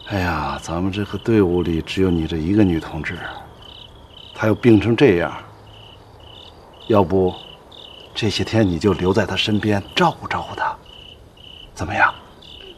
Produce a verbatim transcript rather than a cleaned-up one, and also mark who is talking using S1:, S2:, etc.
S1: 哎呀，咱们这个队伍里只有你这一个女同志，她又病成这样，要不这些天你就留在她身边照顾照顾她，怎么样？